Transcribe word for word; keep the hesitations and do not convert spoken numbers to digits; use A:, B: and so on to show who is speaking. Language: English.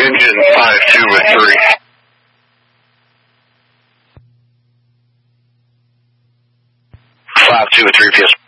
A: Engine five two with three. five two with three P S.